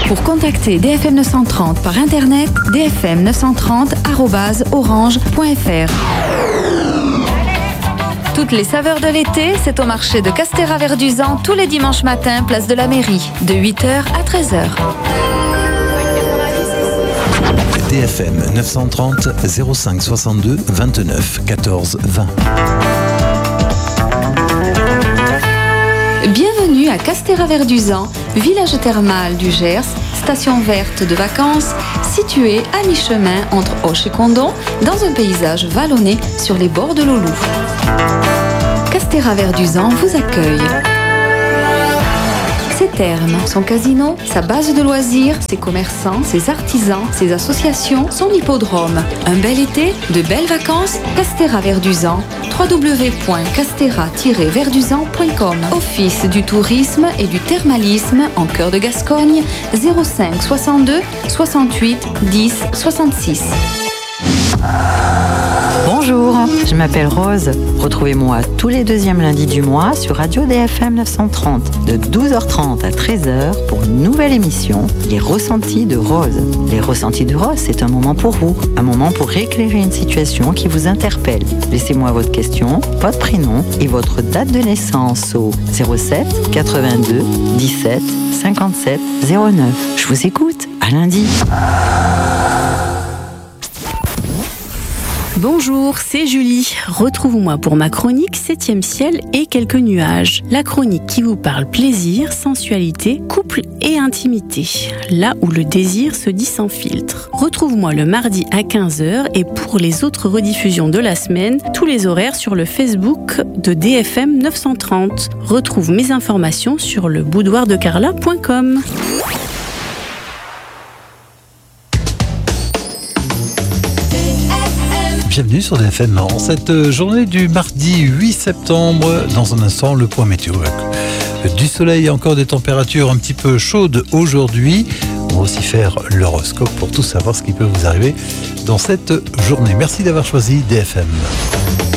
Pour contacter DFM 930 par internet, dfm930@orange.fr. Toutes les saveurs de l'été, c'est au marché de Castéra-Verduzan tous les dimanches matins, place de la mairie, de 8h à 13h. DFM 930 05 62 29 14 20. Bienvenue à Castéra-Verduzan, village thermal du Gers, station verte de vacances, située à mi-chemin entre Auch et Condom, dans un paysage vallonné sur les bords de l'Aulou. Castéra-Verduzan vous accueille. Ses thermes, son casino, sa base de loisirs, ses commerçants, ses artisans, ses associations, son hippodrome. Un bel été, de belles vacances, Castéra-Verduzan, www.castéra-verduzan.com. Office du tourisme et du thermalisme en cœur de Gascogne, 05 62 68 10 66. Bonjour, je m'appelle Rose. Retrouvez-moi tous les deuxièmes lundis du mois sur Radio DFM 930 de 12h30 à 13h pour une nouvelle émission, Les Ressentis de Rose. Les Ressentis de Rose, c'est un moment pour vous, un moment pour éclairer une situation qui vous interpelle. Laissez-moi votre question, votre prénom et votre date de naissance au 07 82 17 57 09. Je vous écoute, à lundi. Bonjour, c'est Julie. Retrouvez-moi pour ma chronique 7e ciel et quelques nuages. La chronique qui vous parle plaisir, sensualité, couple et intimité. Là où le désir se dit sans filtre. Retrouve-moi le mardi à 15h et pour les autres rediffusions de la semaine, tous les horaires sur le Facebook de DFM 930. Retrouve mes informations sur le boudoirdecarla.com. Bienvenue sur DFM en cette journée du mardi 8 septembre. Dans un instant, le point météo. Du soleil et encore des températures un petit peu chaudes aujourd'hui. On va aussi faire l'horoscope pour tout savoir ce qui peut vous arriver dans cette journée. Merci d'avoir choisi DFM.